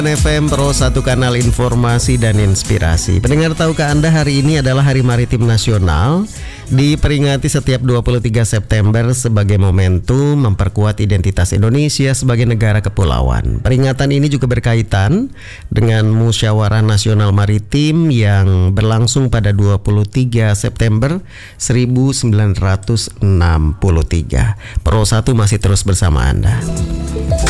FM Pro 1 kanal informasi dan inspirasi. Pendengar, tahukah Anda hari ini adalah Hari Maritim Nasional, diperingati setiap 23 September sebagai momentum memperkuat identitas Indonesia sebagai negara kepulauan. Peringatan ini juga berkaitan dengan Musyawarah Nasional Maritim yang berlangsung pada 23 September 1963. Pro 1 masih terus bersama Anda.